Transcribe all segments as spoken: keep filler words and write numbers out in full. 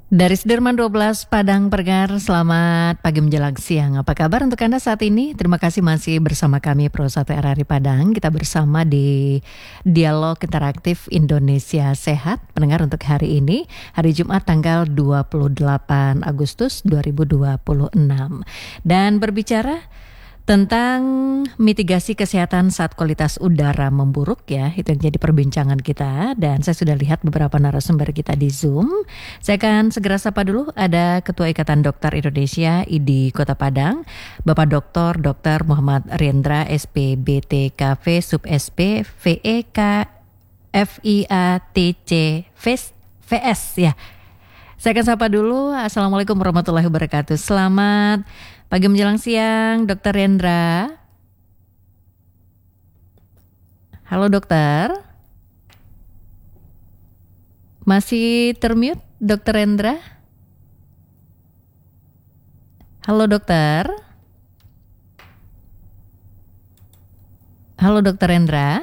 Dari Sudirman dua belas Padang Pergar, selamat pagi menjelang siang. Apa kabar untuk Anda saat ini? Terima kasih masih bersama kami Pro satu R R I Padang. Kita bersama di Dialog Interaktif Indonesia Sehat. Pendengar untuk hari ini, hari Jumat tanggal dua puluh delapan Agustus dua ribu dua puluh enam. Dan berbicara tentang mitigasi kesehatan saat kualitas udara memburuk ya, itu yang jadi perbincangan kita. Dan saya sudah lihat beberapa narasumber kita di Zoom. Saya akan segera sapa dulu, ada Ketua Ikatan Dokter Indonesia I D I Kota Padang, Bapak Doktor Dokter Muhammad Rendra S P B T K V Sub S P V E K F I A T C V S ya. Saya akan sapa dulu. Assalamualaikum warahmatullahi wabarakatuh. Selamat pagi menjelang siang, Dokter Rendra. Halo dokter. Masih termute, Dokter Rendra? Halo dokter. Halo Dokter Rendra.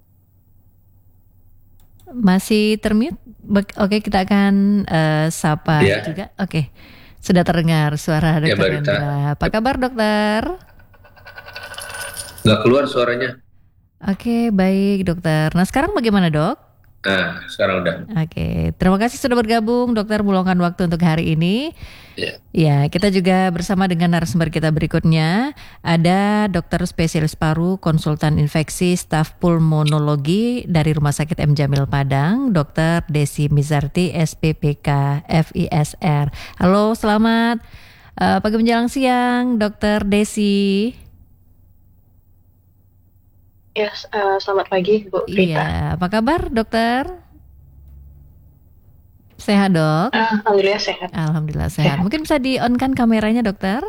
Masih termute? Oke, kita akan uh, sapa Iya. juga. Oke. Sudah terdengar suara Ya, Dokter Mbak Rita. Rendra. Apa kabar dokter? Nggak keluar suaranya. Oke, baik dokter. Nah sekarang bagaimana dok? Nah, sekarang udah. Oke, terima kasih sudah bergabung dokter, meluangkan waktu untuk hari ini. Ya. Ya, kita juga bersama dengan narasumber kita berikutnya. Ada dokter spesialis paru, konsultan infeksi, staf pulmonologi dari Rumah Sakit M Jamil Padang, Dokter Desi Mizarti S P P K F I S R. Halo, selamat uh, pagi menjelang siang, Dokter Desi. Ya, uh, selamat pagi Bu Rita. Iya, apa kabar dokter? Sehat dok? Uh, Alhamdulillah sehat. Alhamdulillah sehat. Sehat. Mungkin bisa di-on-kan kameranya dokter?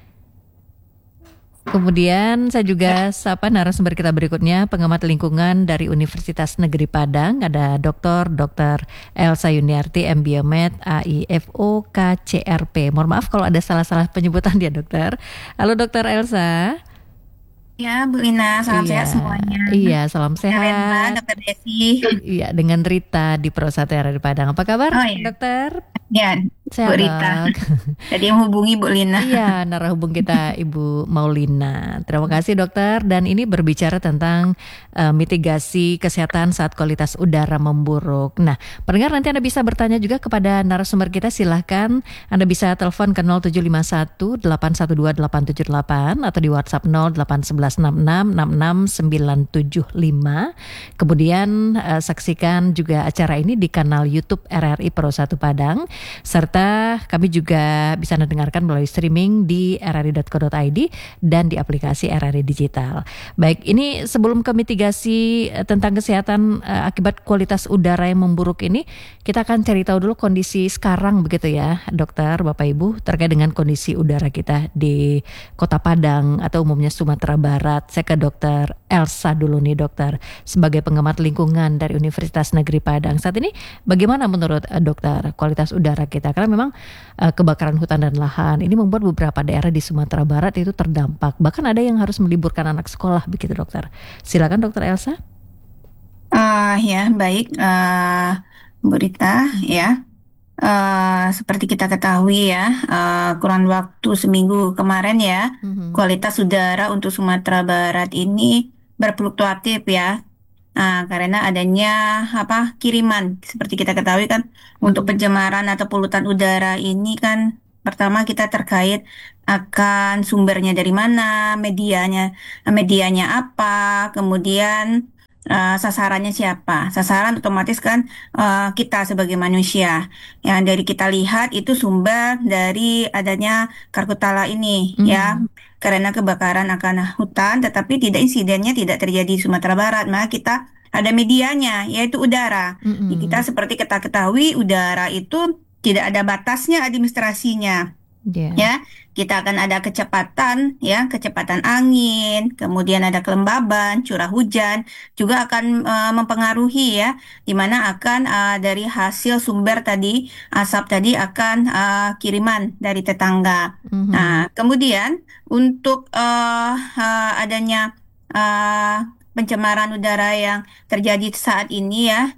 Kemudian saya juga sapa narasumber kita berikutnya, pengamat lingkungan dari Universitas Negeri Padang, ada Doktor Dokter Elsa Yuniarti M Biomed A I F O K C R P. Mohon maaf kalau ada salah-salah penyebutan dia dokter. Halo Dokter Elsa. Ya, Bu Lina, salam Iya, sehat semuanya. iya, salam sehat. Rendra, Dokter Desi. Iya, dengan Rita di Pro satu R R I Padang. Apa kabar, Oh, iya. dokter? Ya, Sehat, Bu Rita. dok. Tadi yang menghubungi Bu Lina. Iya, narahubung kita Ibu Maulina. Terima kasih dokter. Dan ini berbicara tentang uh, mitigasi kesehatan saat kualitas udara memburuk. Nah, pendengar nanti Anda bisa bertanya juga kepada narasumber kita. Silahkan Anda bisa telepon ke nol tujuh lima satu delapan satu dua delapan tujuh delapan atau di WhatsApp nol delapan satu satu enam enam enam enam sembilan tujuh lima. Kemudian uh, saksikan juga acara ini di kanal YouTube R R I Pro satu Padang. Serta kami juga bisa Anda dengarkan melalui streaming di r r i dot co dot i d dan di aplikasi R R I Digital. Baik, ini sebelum ke mitigasi eh, tentang kesehatan eh, akibat kualitas udara yang memburuk ini, kita akan cari tahu dulu kondisi sekarang begitu ya, dokter, Bapak Ibu, terkait dengan kondisi udara kita di Kota Padang atau umumnya Sumatera Barat. Saya ke dokter Elsa dulu nih dokter, sebagai pengamat lingkungan dari Universitas Negeri Padang. Saat ini bagaimana menurut eh, dokter kualitas udara kita? Karena memang uh, kebakaran hutan dan lahan ini membuat beberapa daerah di Sumatera Barat itu terdampak. Bahkan ada yang harus meliburkan anak sekolah begitu dokter. Silakan dokter Elsa. Uh, ya, baik, uh, Bu Rita, ya. Uh, seperti kita ketahui ya, uh, kurang waktu seminggu kemarin ya, Mm-hmm. kualitas udara untuk Sumatera Barat ini berfluktuatif ya. Nah, karena adanya apa kiriman, seperti kita ketahui kan, untuk pencemaran atau polutan udara ini kan, pertama kita terkait akan sumbernya dari mana, medianya, medianya apa, kemudian uh, sasarannya siapa. Sasaran otomatis kan uh, kita sebagai manusia. Yang dari kita lihat itu sumber dari adanya karhutala ini, Mhm. ya. Karena kebakaran akan hutan, tetapi tidak insidennya tidak terjadi di Sumatera Barat, maka kita ada medianya, yaitu udara. Mhm. Jadi kita seperti kita ketahui, udara itu tidak ada batasnya administrasinya. Yeah. Ya, kita akan ada kecepatan, ya, kecepatan angin, kemudian ada kelembaban, curah hujan, juga akan uh, mempengaruhi ya, di mana akan uh, dari hasil sumber tadi, asap tadi akan uh, kiriman dari tetangga. Mhm. Nah, kemudian untuk uh, uh, adanya uh, pencemaran udara yang terjadi saat ini ya,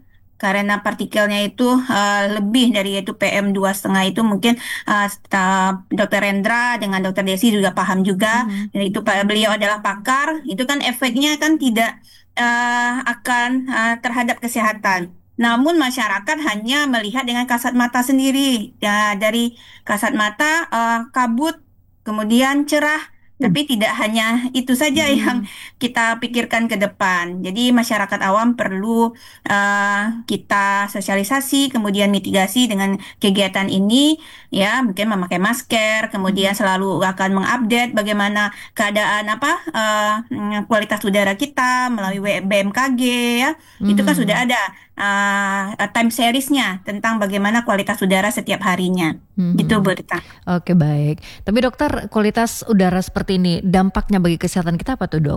karena partikelnya itu uh, lebih dari itu P M dua koma lima itu mungkin uh, sta- Dokter Rendra dengan Dokter Desi juga paham juga. Mhm. Dan itu Pak beliau adalah pakar, itu kan efeknya kan tidak uh, akan uh, terhadap kesehatan. Namun masyarakat hanya melihat dengan kasat mata sendiri. Ya, dari kasat mata uh, kabut, kemudian cerah, tapi tidak hanya itu saja yang Mhm. kita pikirkan ke depan. Jadi masyarakat awam perlu uh, kita sosialisasi, kemudian mitigasi dengan kegiatan ini, ya mungkin memakai masker, kemudian Mhm. selalu akan mengupdate bagaimana keadaan apa uh, mm, kualitas udara kita melalui W- B M K G ya. Itu kan sudah Mhm. ada uh, time seriesnya tentang bagaimana kualitas udara setiap harinya. Gitu, Mhm. Bu Rita. Oke, baik. Tapi dokter, kualitas udara seperti ini dampaknya bagi kesehatan kita apa tuh, Dok?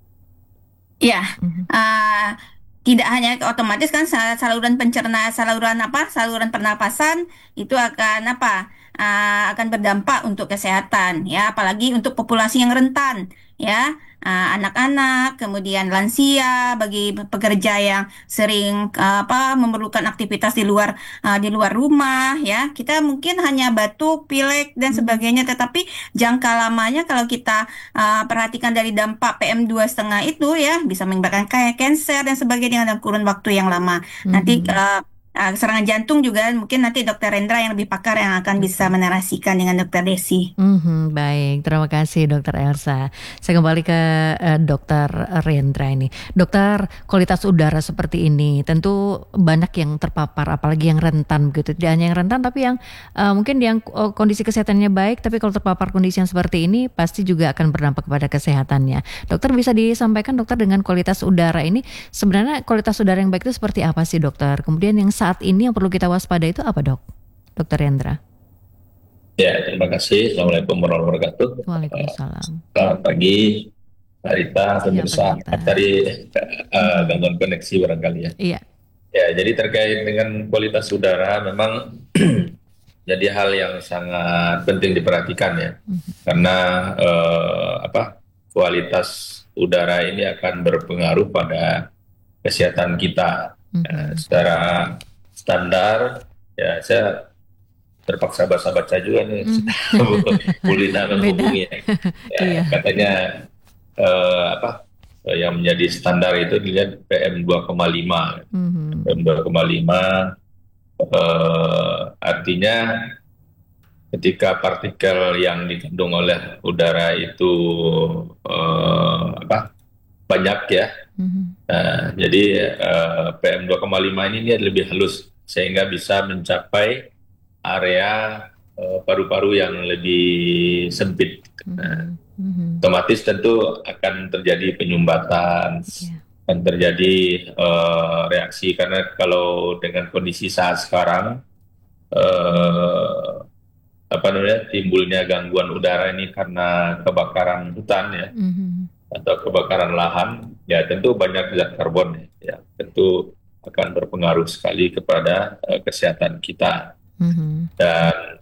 Ya, Mhm. uh, tidak hanya otomatis kan sal- saluran pencerna, saluran apa, saluran pernapasan itu akan apa, uh, akan berdampak untuk kesehatan, ya, apalagi untuk populasi yang rentan, ya, uh, anak-anak, kemudian lansia, bagi pekerja yang sering uh, apa memerlukan aktivitas di luar uh, di luar rumah, ya, kita mungkin hanya batuk, pilek dan Mhm. sebagainya, tetapi jangka lamanya kalau kita uh, perhatikan dari dampak P M dua koma lima itu ya bisa menyebabkan kayak cancer dan sebagainya dalam kurun waktu yang lama. Nanti Mhm. uh, uh, serangan jantung juga mungkin nanti Dokter Rendra yang lebih pakar yang akan bisa Betul. menarasikan dengan Dokter Desi. Mhm, baik, terima kasih Dokter Elsa. Saya kembali ke eh, Dokter Rendra ini. Dokter, kualitas udara seperti ini tentu banyak yang terpapar, apalagi yang rentan begitu. Tidak hanya yang rentan, tapi yang eh, mungkin yang eh, kondisi kesehatannya baik, tapi kalau terpapar kondisi yang seperti ini pasti juga akan berdampak kepada kesehatannya. Dokter, bisa disampaikan dokter dengan kualitas udara ini sebenarnya kualitas udara yang baik itu seperti apa sih dokter? Kemudian yang saat ini yang perlu kita waspada itu apa, Dok? Dokter Rendra. Ya, terima kasih. Assalamualaikum warahmatullahi wabarakatuh. Eh, Waalaikumsalam. Selamat pagi, Mbak Rita, Iya, Pak pemirsa. Maaf dokter. tadi eh, Mhm. gangguan koneksi barangkali ya. Iya. Ya, jadi terkait dengan kualitas udara memang jadi hal yang sangat penting diperhatikan ya. Mhm. Karena eh, apa kualitas udara ini akan berpengaruh pada kesehatan kita. Eh, Mhm. secara standar, ya saya terpaksa baca-baca juga nih Mhm. Bu Lina Beda. menghubungi ya. Ya, Iya. katanya eh, apa eh, yang menjadi standar itu dilihat P M dua koma lima. Mhm. P M dua koma lima eh, artinya ketika partikel yang dikandung oleh udara itu eh, apa banyak ya. Mhm. Nah, jadi eh, P M dua koma lima ini dia lebih halus sehingga bisa mencapai area eh, paru-paru yang lebih sempit. Nah, Mhm. Mhm. otomatis tentu akan terjadi penyumbatan, Iya. akan terjadi eh, reaksi karena kalau dengan kondisi saat sekarang eh, apa namanya timbulnya gangguan udara ini karena kebakaran hutan ya Mhm. atau kebakaran lahan ya tentu banyak zat karbon ya tentu akan berpengaruh sekali kepada eh, kesehatan kita Mhm. dan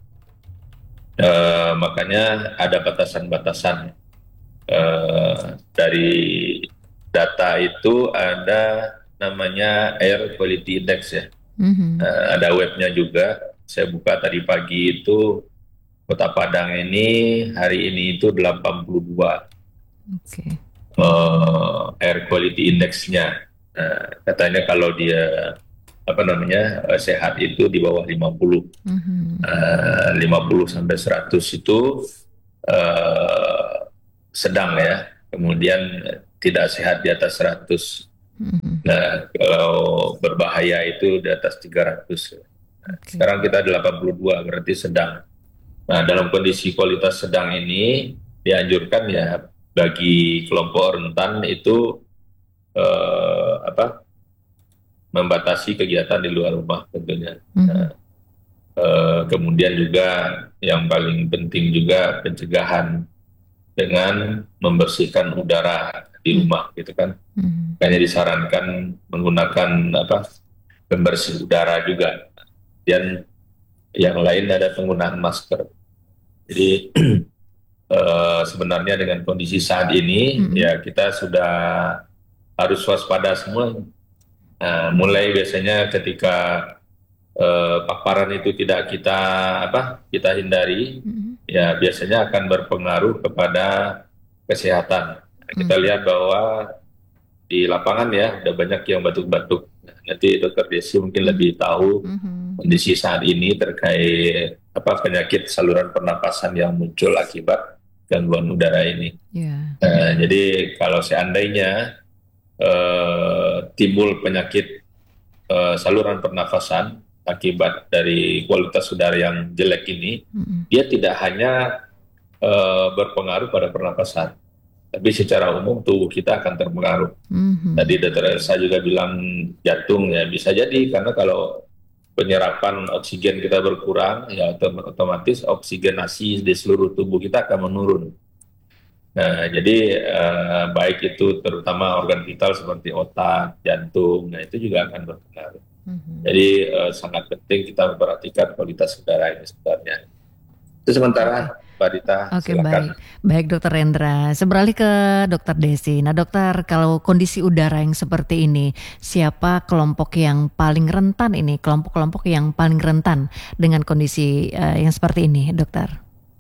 eh, makanya ada batasan-batasan eh, dari data itu ada namanya Air Quality Index ya. Mhm. Eh, ada webnya juga. Saya buka tadi pagi itu Kota Padang ini hari ini itu delapan puluh dua Oke. eh, Air Quality Index-nya. Nah, katanya kalau dia apa namanya eh, sehat itu di bawah lima puluh. Mhm. Eh, lima puluh sampai seratus itu eh, sedang ya. Kemudian eh, tidak sehat di atas seratus. Mhm. Nah, kalau berbahaya itu di atas tiga ratus. Oke. Sekarang kita delapan puluh dua, berarti sedang. Nah, dalam kondisi kualitas sedang ini dianjurkan ya bagi kelompok rentan itu eh, apa membatasi kegiatan di luar rumah tentunya. Mhm. Eh, kemudian juga yang paling penting juga pencegahan dengan membersihkan udara di Mhm. rumah gitu kan. Mhm. Makanya disarankan menggunakan apa pembersih udara juga. Dan yang lain ada penggunaan masker. Jadi eh, sebenarnya dengan kondisi saat ini Mhm. ya kita sudah harus waspada semua Nah, mulai biasanya ketika eh, paparan itu tidak kita apa kita hindari, Mm-mm. ya biasanya akan berpengaruh kepada kesehatan. Nah, kita Mm. lihat bahwa di lapangan ya udah banyak yang batuk-batuk. Nah, nanti Dokter Desi mungkin Mhm. lebih tahu Mhm. kondisi saat ini terkait apa penyakit saluran pernapasan yang muncul akibat gangguan udara ini. Ya. Nah, jadi kalau seandainya eh, timbul penyakit eh, saluran pernafasan akibat dari kualitas udara yang jelek ini, Mm-mm. dia tidak hanya eh, berpengaruh pada pernapasan, tapi secara umum tubuh kita akan terpengaruh. Tadi Mhm. dokter Elsa juga bilang jantung ya bisa jadi karena kalau penyerapan oksigen kita berkurang ya otom- otomatis oksigenasi di seluruh tubuh kita akan menurun. Nah, jadi eh, baik itu terutama organ vital seperti otak, jantung, nah itu juga akan berpengaruh. Mhm. Jadi eh, sangat penting kita memperhatikan kualitas udara ini sebenarnya. Itu Oke. sementara, Mbak Dita, Oke, silakan. baik. Baik, Dokter Rendra. Seberalih ke Dokter Desi. Nah, dokter, kalau kondisi udara yang seperti ini, siapa kelompok yang paling rentan ini? Kelompok-kelompok yang paling rentan dengan kondisi eh, yang seperti ini, dokter?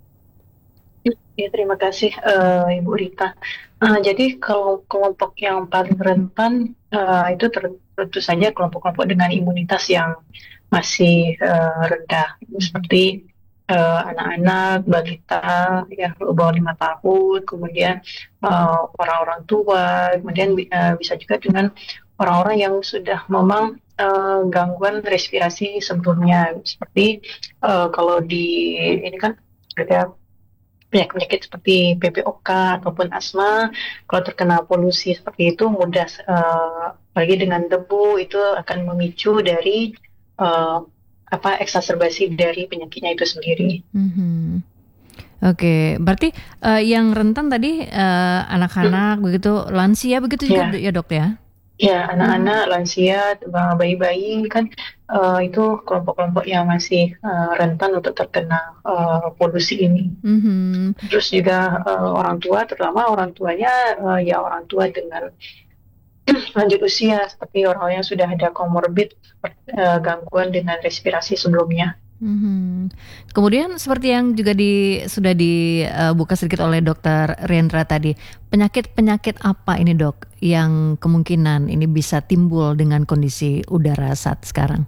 Ya, terima kasih eh, Ibu Rita. Eh, jadi kalau kelompok yang paling rentan eh, itu ter- tentu saja kelompok-kelompok dengan imunitas yang masih eh, rendah, seperti eh, anak-anak, balita, ya bawah lima tahun, kemudian eh, orang-orang tua, kemudian bi- eh, bisa juga dengan orang-orang yang sudah memang eh, gangguan respirasi sebelumnya, seperti eh, kalau di ini kan ada penyakit-penyakit seperti P P O K ataupun asma, kalau terkena polusi seperti itu mudah, eh, apalagi dengan debu itu akan memicu dari eh, apa eksaserbasi dari penyakitnya itu sendiri. Mhm. Oke, berarti eh, yang rentan tadi eh, Hmm. anak-anak begitu, lansia begitu juga Ya, ya, Dok ya? ya Mhm. anak-anak, lansia, bayi-bayi kan eh, itu kelompok-kelompok yang masih eh, rentan untuk terkena eh, polusi ini. Mhm. Terus juga eh, orang tua, terutama orang tuanya eh, ya orang tua dengan lanjut usia seperti orang yang sudah ada komorbid eh, gangguan dengan respirasi sebelumnya. Mhm. Kemudian seperti yang juga di sudah dibuka sedikit oleh Dokter Rendra tadi, penyakit-penyakit apa ini, Dok, yang kemungkinan ini bisa timbul dengan kondisi udara saat sekarang?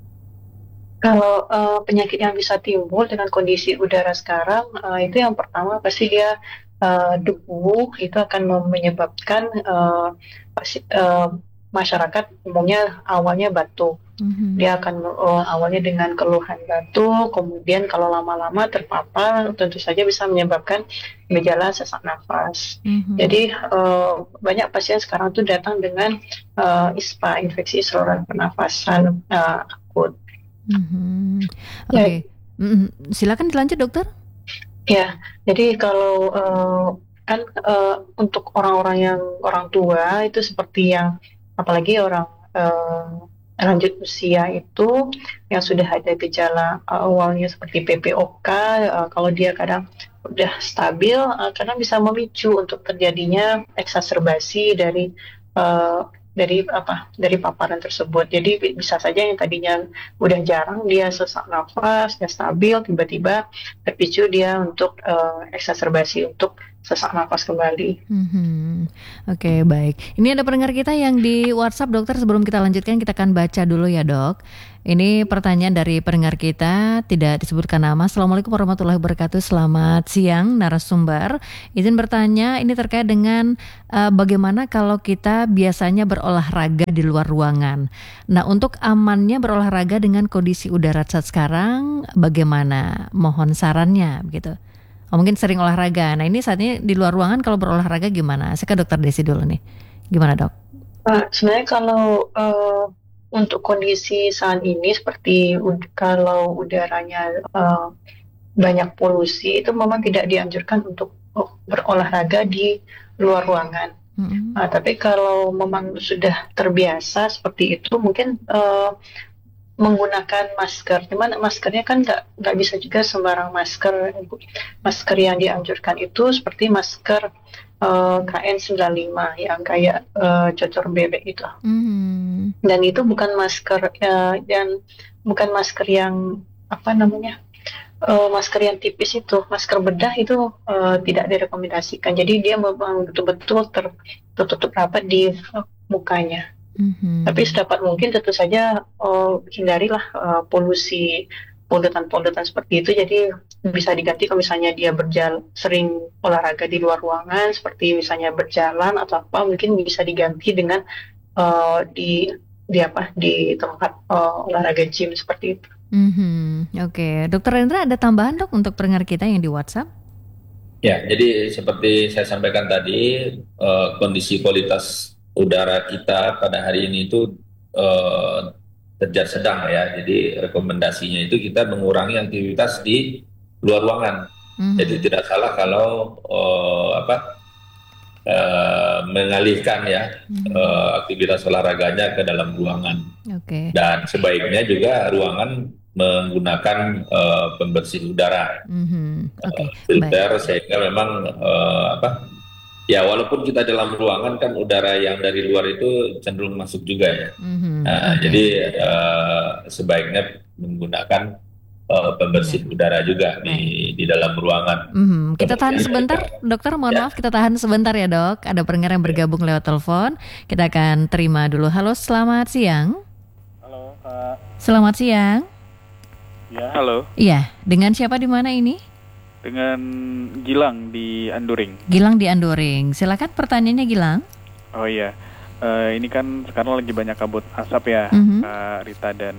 Kalau eh, penyakit yang bisa timbul dengan kondisi udara sekarang, eh, itu yang pertama pasti dia eh, debu itu akan menyebabkan eh, pasti- eh, masyarakat umumnya awalnya batuk. Mhm. Dia akan eh, awalnya dengan keluhan batuk, kemudian kalau lama-lama terpapar, tentu saja bisa menyebabkan gejala sesak nafas. Mhm. Jadi eh, banyak pasien sekarang tuh datang dengan eh, I S P A, infeksi saluran pernafasan eh, akut. Mhm. Ya, Oke. Mhm. Silakan dilanjut, Dokter. ya. Jadi kalau eh, kan eh, untuk orang-orang yang orang tua itu seperti yang apalagi orang eh, lanjut usia itu yang sudah ada gejala eh, awalnya seperti P P O K, eh, kalau dia kadang udah stabil, eh, kadang bisa memicu untuk terjadinya eksaserbasi dari eh, dari apa dari paparan tersebut. Jadi bi- bisa saja yang tadinya udah jarang dia sesak nafas, dia stabil, tiba-tiba terpicu dia untuk eh, eksaserbasi untuk sesak nafas kembali. Mhm. Oke, baik. Ini ada pendengar kita yang di WhatsApp, dokter. Sebelum kita lanjutkan, kita akan baca dulu ya, dok. Ini pertanyaan dari pendengar kita, tidak disebutkan nama. Assalamualaikum warahmatullahi wabarakatuh. Selamat siang, narasumber. Izin bertanya, ini terkait dengan eh, bagaimana kalau kita biasanya berolahraga di luar ruangan. Nah, untuk amannya berolahraga dengan kondisi udara saat sekarang, bagaimana? Mohon sarannya, begitu. Oh, mungkin sering olahraga. Nah, ini saat ini di luar ruangan kalau berolahraga gimana? Saya ke dokter Desi dulu nih. Gimana, dok? Nah, sebenarnya kalau eh, untuk kondisi saat ini seperti ud- kalau udaranya eh, banyak polusi itu memang tidak dianjurkan untuk oh, berolahraga di luar ruangan. Mm-mm. Nah, tapi kalau memang sudah terbiasa seperti itu, mungkin eh, menggunakan masker. Cuman maskernya kan nggak nggak bisa juga sembarang masker. Masker yang dianjurkan itu seperti masker eh, K N sembilan puluh lima yang kayak eh, cocor bebek itu. Mhm. Dan itu bukan masker eh, dan bukan masker yang apa namanya eh, masker yang tipis itu, masker bedah itu eh, tidak direkomendasikan. Jadi dia memang betul-betul tertutup rapat di eh, mukanya. Tapi Mhm. sedapat mungkin tentu saja eh, hindarilah eh, polusi polutan-polutan seperti itu. Jadi bisa diganti kalau misalnya dia berjalan sering olahraga di luar ruangan, seperti misalnya berjalan atau apa, mungkin bisa diganti dengan eh, di di apa di tempat eh, olahraga gym seperti itu. Mhm. Oke, Dokter Rendra ada tambahan dok untuk pendengar kita yang di WhatsApp? Ya, jadi seperti saya sampaikan tadi, eh, kondisi kualitas udara kita pada hari ini itu eh, derajat sedang ya. Jadi rekomendasinya itu kita mengurangi aktivitas di luar ruangan. Jadi Mhm. tidak salah kalau eh, apa eh, mengalihkan ya Mhm. eh, aktivitas olahraganya ke dalam ruangan. Oke. Dan sebaiknya juga ruangan menggunakan eh, pembersih udara, Mhm. Oke, baik. filter, sehingga memang eh, apa ya, walaupun kita dalam ruangan kan udara yang dari luar itu cenderung masuk juga ya. Mhm. Nah, Oke. jadi eh, sebaiknya menggunakan eh, Iya, pembersih udara juga baik. di di dalam ruangan. Mhm. Kita tahan Kemudian sebentar, juga dokter. Mohon ya, maaf, kita tahan sebentar ya dok. Ada pendengar yang ya. bergabung lewat telepon. Kita akan terima dulu. Halo, selamat siang. Halo, Kak. Selamat siang. Ya, halo. Iya, dengan siapa di mana ini? Dengan Gilang di Anduring. Gilang di Andoring. Silakan pertanyaannya Gilang. Oh iya, Eh, ini kan sekarang lagi banyak kabut asap ya, Mhm. Kak Rita dan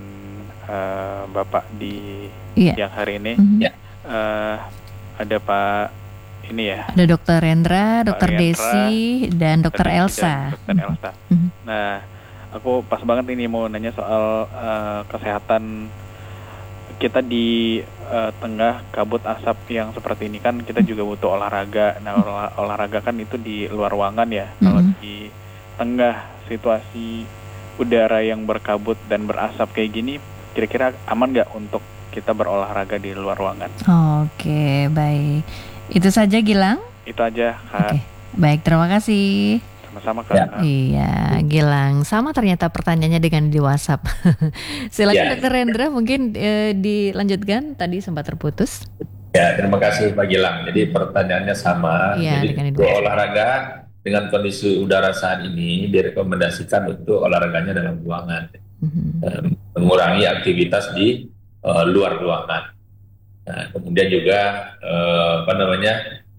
eh, Bapak di Iya. siang hari ini. Mhm. Ya. Eh, ada Pak ini ya, Ada Dokter Rendra, Pak Dokter Riandra, Desi, dan Dokter Desi Elsa. dan Dokter Elsa. Mhm. Nah, aku pas banget ini mau nanya soal eh, kesehatan kita di eh, tengah kabut asap yang seperti ini. Kan kita juga butuh olahraga. Nah, olah- olahraga kan itu di luar ruangan ya. Kalau Mhm. di tengah situasi udara yang berkabut dan berasap kayak gini, kira-kira aman nggak untuk kita berolahraga di luar ruangan? Oke, baik. Itu saja Gilang. Itu aja, Kak. Oke, baik. Terima kasih. Sama-sama, Ya. Kak. Iya, Gilang. Sama ternyata pertanyaannya dengan di WhatsApp. Silakan Ya. Dokter Rendra, mungkin eh, dilanjutkan. Tadi sempat terputus. Ya, terima kasih Pak Gilang. Jadi pertanyaannya sama. Iya, Jadi dengan untuk itu. olahraga dengan kondisi udara saat ini direkomendasikan untuk olahraganya dalam ruangan, Mhm. eh, mengurangi aktivitas di eh, luar ruangan. Nah, kemudian juga eh, apa namanya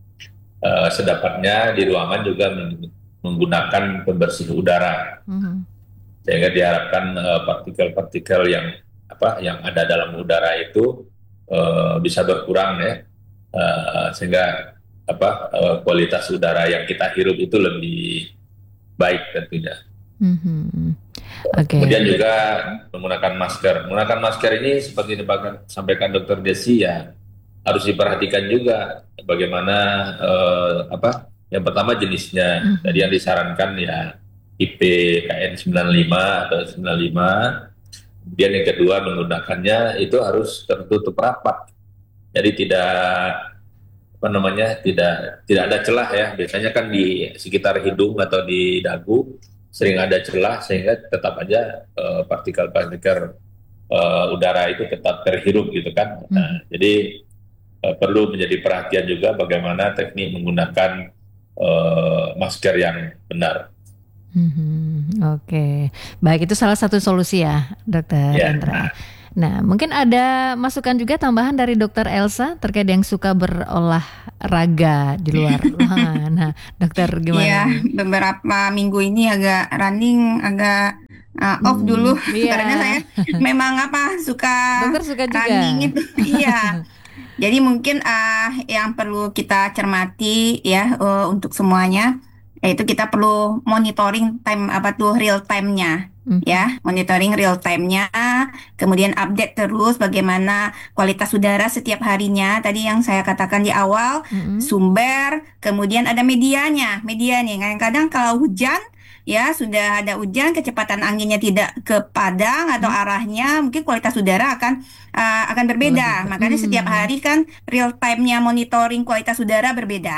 eh, sedapatnya di ruangan juga meng- menggunakan pembersih udara, Mhm. sehingga diharapkan eh, partikel-partikel yang apa yang ada dalam udara itu eh, bisa berkurang ya. Eh, sehingga apa eh, kualitas udara yang kita hirup itu lebih baik tentunya. Mhm. Oke. Kemudian juga menggunakan masker. Menggunakan masker ini seperti disampaikan Dokter Desi ya, harus diperhatikan juga bagaimana eh, apa yang pertama jenisnya. Mhm. Tadi yang disarankan ya tipe K N sembilan puluh lima atau sembilan puluh lima. Kemudian yang kedua menggunakannya itu harus tertutup rapat. Jadi tidak apa namanya tidak tidak ada celah ya. Biasanya kan di sekitar hidung atau di dagu sering ada celah, sehingga tetap aja eh, partikel-partikel eh, udara itu tetap terhirup gitu kan. Nah, jadi eh, perlu menjadi perhatian juga bagaimana teknik menggunakan eh, masker yang benar. Mhm. Oke, baik, itu salah satu solusi ya, Dokter Ya. Rendra. Nah, mungkin ada masukan juga tambahan dari Dokter Elsa terkait yang suka berolahraga di luar ruangan. Nah, Dokter Iya, gimana nih? beberapa minggu ini agak running, agak uh, off dulu Hmm, iya. karena saya memang apa suka Dokter suka juga. running itu. Iya. Jadi mungkin uh, yang perlu kita cermati ya uh, untuk semuanya, yaitu kita perlu monitoring time apa tuh real time-nya. Mhm. Ya, monitoring real time-nya, kemudian update terus bagaimana kualitas udara setiap harinya. Tadi yang saya katakan di awal, Mhm. sumber, kemudian ada medianya. Medianya, kadang-kadang kalau hujan, ya sudah ada hujan, kecepatan anginnya tidak ke Padang atau Hmm. arahnya, mungkin kualitas udara akan uh, akan berbeda. Lebih- Makanya setiap Hmm. hari kan real time-nya monitoring kualitas udara berbeda.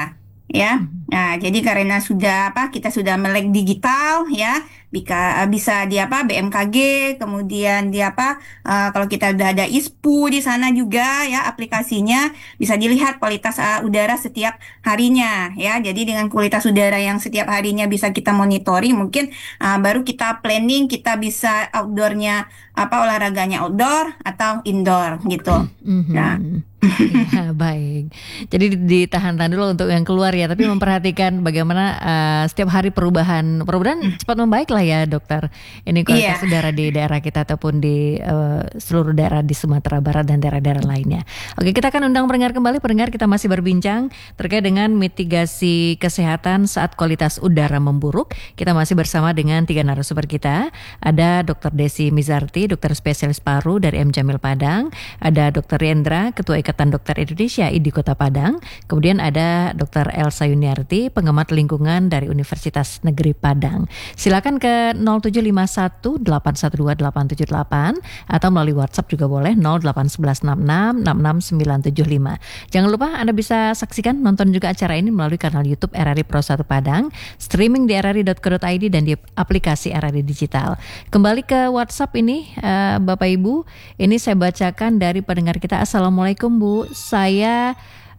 ya. Nah, jadi karena sudah apa kita sudah melek digital ya, bisa bisa di apa B M K G, kemudian di apa eh, kalau kita udah ada ISPU di sana juga ya aplikasinya bisa dilihat kualitas eh, udara setiap harinya ya. Jadi dengan kualitas udara yang setiap harinya bisa kita monitoring, mungkin eh, baru kita planning kita bisa outdoornya apa olahraganya outdoor atau indoor gitu. Nah, Mhm. Ya, baik. Jadi ditahan-tahan dulu untuk yang keluar ya, tapi memperhatikan bagaimana uh, setiap hari perubahan. Perubahan cepat membaik lah ya, dokter. Ini kualitas iya. udara di daerah kita ataupun di uh, seluruh daerah di Sumatera Barat dan daerah-daerah lainnya. Oke, kita akan undang pendengar kembali. Pendengar, kita masih berbincang terkait dengan mitigasi kesehatan saat kualitas udara memburuk. Kita masih bersama dengan tiga narasumber kita. Ada dokter Desi Mizarti, dokter spesialis paru dari M Jamil Padang. Ada dokter Rendra, Ketua Ikatan Dokter Indonesia I D I Kota Padang. Kemudian ada dokter Elsa Yuniarti, pengamat lingkungan dari Universitas Negeri Padang. Silakan ke nol tujuh lima satu delapan satu dua delapan tujuh delapan atau melalui WhatsApp juga boleh nol delapan satu satu enam enam enam enam sembilan tujuh lima. Jangan lupa Anda bisa saksikan nonton juga acara ini melalui kanal YouTube R R I Pro satu Padang, streaming di r r i dot co dot i d dan di aplikasi R R I Digital. Kembali ke WhatsApp ini uh, Bapak Ibu, ini saya bacakan dari pendengar kita. Assalamualaikum Bu, saya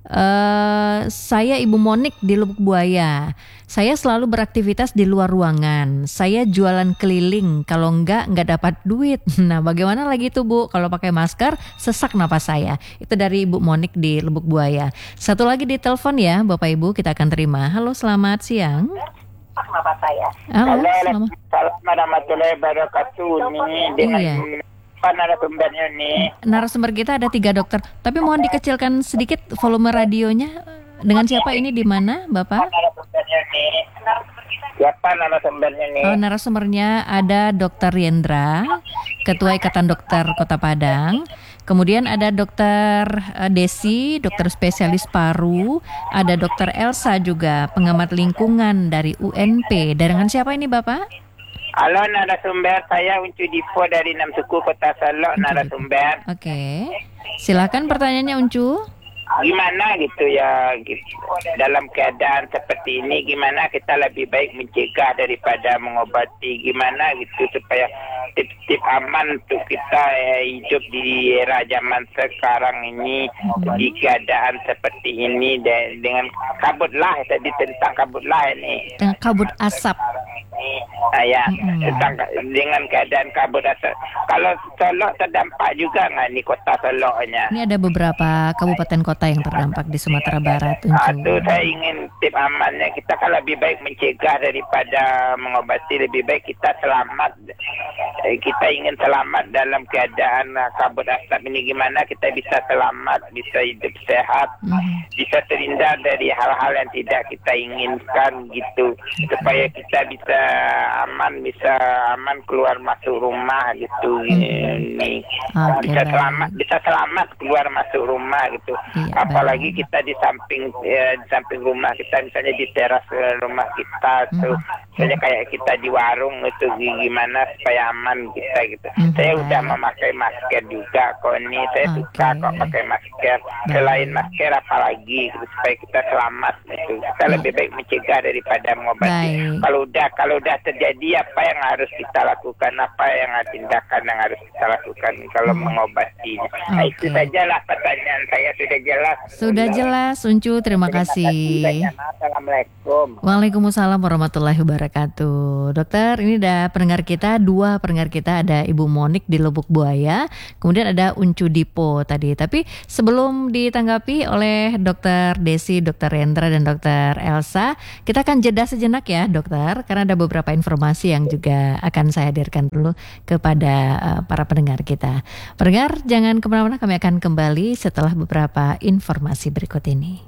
uh, saya Ibu Monik di Lubuk Buaya. Saya selalu beraktivitas di luar ruangan. Saya jualan keliling, kalau enggak enggak dapat duit. Nah, bagaimana lagi itu Bu? Kalau pakai masker sesak napas saya. Itu dari Ibu Monik di Lubuk Buaya. Satu lagi di telepon ya Bapak Ibu, kita akan terima. Halo, selamat siang. Bapak saya. Halo, selamat. Assalamualaikum warahmatullahi wabarakatuh. Ini dengan Iya. apa narasumbernya nih? Narasumber kita ada tiga dokter, tapi mohon dikecilkan sedikit volume radionya. Dengan siapa ini, di mana Bapak? Narasumbernya nih. Siapa narasumbernya nih? Oh, narasumbernya ada dokter Rendra, Ketua Ikatan Dokter Kota Padang. Kemudian ada dokter eh, Desi, dokter spesialis paru. Ada dokter Elsa juga, pengamat lingkungan dari U N P. Dengan siapa ini Bapak? Halo narasumber, saya Uncu Dipo dari Enam Suku Kota Solok narasumber. Oke, silakan pertanyaannya Uncu. Gimana gitu ya gitu. Dalam keadaan seperti ini gimana kita lebih baik mencegah daripada mengobati, gimana gitu supaya tip-tip aman untuk kita eh, hidup di era zaman sekarang ini di keadaan seperti ini de- dengan kabut lah tadi tentang kabut lah ini. Dengan kabut asap. Saya Mm-mm. tentang dengan keadaan kabut asap. Kalau Solok terdampak juga nggak nih kota Soloknya? Ini ada beberapa kabupaten kota yang terdampak di Sumatera Barat, Uncu. Aduh, saya ingin tip amannya. Kita kan lebih baik mencegah daripada mengobati. Lebih baik kita selamat. Eh, Kita ingin selamat dalam keadaan uh, kabut asap ini. Gimana kita bisa selamat, bisa hidup sehat, Mhm. bisa terhindar dari hal-hal yang tidak kita inginkan gitu. Supaya kita bisa aman, bisa aman keluar masuk rumah gitu. Ini Oke, bisa baik. selamat, bisa selamat keluar masuk rumah gitu. Iya, Apalagi baik. kita di samping eh, di samping rumah kita, misalnya di teras eh, rumah kita tuh, Mhm. misalnya kayak kita di warung itu gi- gimana supaya aman kita gitu. Mhm, Saya udah baik. memakai masker juga kok ini, saya suka Oke. kok pakai masker. Selain masker apalagi gitu, supaya kita selamat gitu. Kita lebih baik mencegah daripada mengobati. Baik. Kalau udah kalau udah terjadi apa yang harus kita lakukan, apa yang tindakan yang harus kita lakukan kalau Mhm. mengobatinya. Nah, itu Oke. sajalah pertanyaan saya, sudah jelas. Sudah jelas, Uncu. Terima kasih. Assalamualaikum. Waalaikumsalam warahmatullahi wabarakatuh. Dokter, ini ada pendengar kita, dua pendengar kita, ada Ibu Monik di Lubuk Buaya, kemudian ada Uncu Dipo tadi. Tapi sebelum ditanggapi oleh dokter Desi, dokter Rendra, dan dokter Elsa, kita akan jeda sejenak ya dokter, karena ada beberapa informasi yang juga akan saya hadirkan dulu kepada uh, para pendengar kita. Pendengar, jangan kemana-mana, kami akan kembali setelah beberapa informasi berikut ini.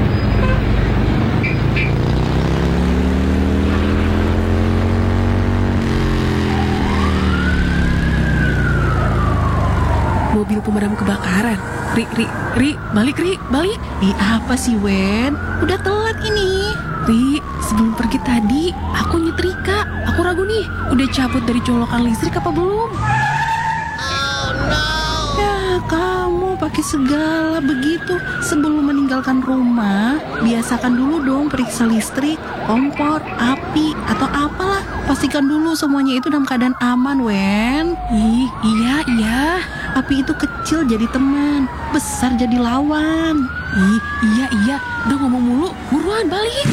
Mobil pemadam kebakaran. Ri, Ri, Ri, balik Ri, balik. Ih, apa sih Wen? Udah telat ini. Ri, sebelum pergi tadi, aku nyetrika. Aku ragu nih, udah cabut dari colokan listrik apa belum? Oh no. Ya, kamu pakai segala begitu. Sebelum meninggalkan rumah, biasakan dulu dong periksa listrik, kompor, api, atau apalah. Pastikan dulu semuanya itu dalam keadaan aman, Wen. Ih, iya, iya. Api itu kecil jadi teman, besar jadi lawan. Ih, iya, iya. Udah ngomong mulu, buruan balik.